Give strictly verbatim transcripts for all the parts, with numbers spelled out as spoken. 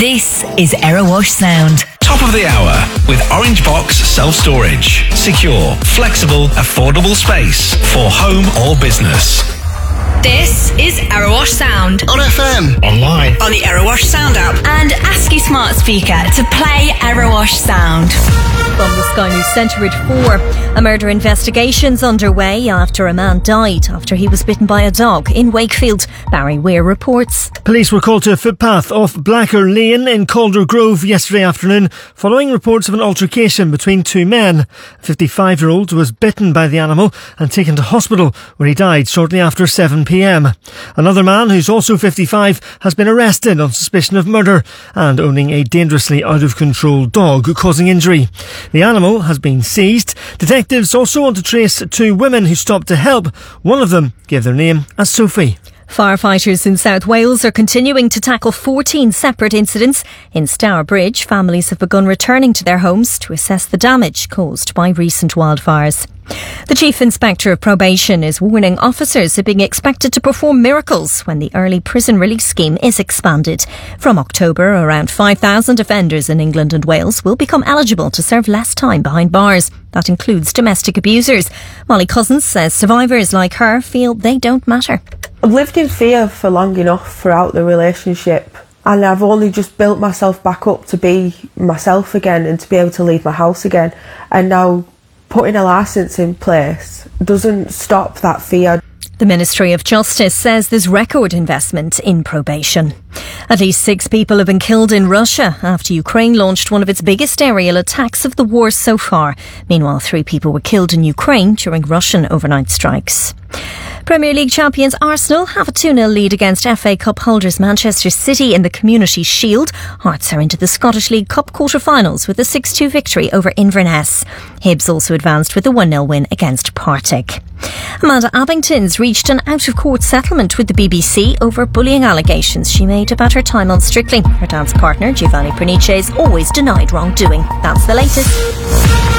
This is Erewash Sound. Top of the hour with Orange Box Self-Storage. Secure, flexible, affordable space for home or business. This is Erewash Sound. On F M. Online. On the Erewash Sound app. And ask your smart speaker to play Erewash Sound. From the Sky News Centre at four, a murder investigation's underway after a man died after he was bitten by a dog in Wakefield. Barry Weir reports. Police were called to a footpath off Blacker Lane in Calder Grove yesterday afternoon following reports of an altercation between two men. A fifty-five-year-old was bitten by the animal and taken to hospital where he died shortly after seven p.m. Another man, who's also fifty-five, has been arrested on suspicion of murder and owning a dangerously out-of-control dog causing injury. The animal has been seized. Detectives also want to trace two women who stopped to help. One of them gave their name as Sophie. Firefighters in South Wales are continuing to tackle fourteen separate incidents. In Stourbridge, families have begun returning to their homes to assess the damage caused by recent wildfires. The Chief Inspector of Probation is warning officers are being expected to perform miracles when the early prison release scheme is expanded. From October, around five thousand offenders in England and Wales will become eligible to serve less time behind bars. That includes domestic abusers. Molly Cousins says survivors like her feel they don't matter. I've lived in fear for long enough throughout the relationship, and I've only just built myself back up to be myself again and to be able to leave my house again. And now putting a licence in place doesn't stop that fear. The Ministry of Justice says there's record investment in probation. At least six people have been killed in Russia after Ukraine launched one of its biggest aerial attacks of the war so far. Meanwhile, three people were killed in Ukraine during Russian overnight strikes. Premier League champions Arsenal have a two nil lead against F A Cup holders Manchester City in the Community Shield. Hearts are into the Scottish League Cup quarter-finals with a six two victory over Inverness. Hibs also advanced with a one nil win against Partick. Amanda Abington's reached an out-of-court settlement with the B B C over bullying allegations she made about her time on Strictly. Her dance partner, Giovanni Pernice's, always denied wrongdoing. That's the latest.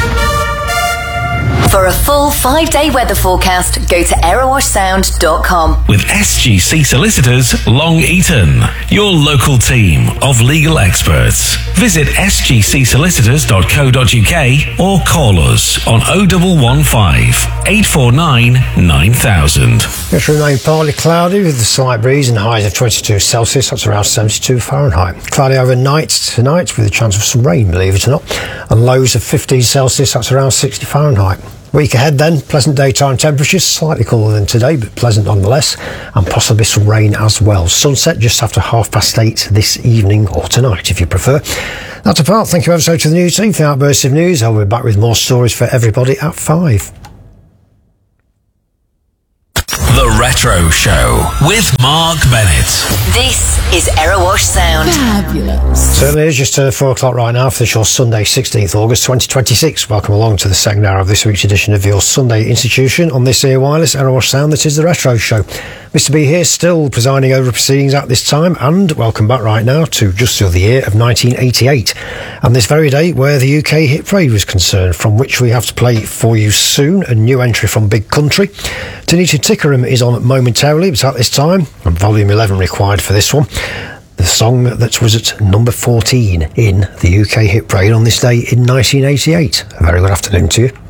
For a full five-day weather forecast, go to erewash sound dot com. With S G C Solicitors Long Eaton, your local team of legal experts. Visit s g c solicitors dot co dot u k or call us on oh one one five, eight four nine, nine thousand. It's remain partly cloudy with a slight breeze and highs of twenty-two Celsius, that's around seventy-two Fahrenheit. Cloudy overnight tonight with a chance of some rain, believe it or not, and lows of fifteen Celsius, that's around sixty Fahrenheit. Week ahead then, pleasant daytime temperatures, slightly cooler than today, but pleasant nonetheless, and possibly some rain as well. Sunset just after half past eight this evening, or tonight if you prefer. That's apart, thank you ever so to the news team for the outburst of news. I'll be back with more stories for everybody at five. The Retro Show with Mark Bennett. This is Erewash Sound. Fabulous. Certainly is just uh, four o'clock right now for this your Sunday, sixteenth August twenty twenty-six. Welcome along to the second hour of this week's edition of your Sunday institution on this here wireless Erewash Sound that is the Retro Show. Mister B here, still presiding over proceedings at this time, and welcome back right now to just the year of nineteen eighty-eight, and this very day where the U K Hit Parade was concerned, from which we have to play for you soon a new entry from Big Country. Tanisha Tickerham is on momentarily, but at this time, and volume eleven required for this one, the song that was at number fourteen in the U K Hit Parade on this day in nineteen eighty-eight. A very good afternoon to you.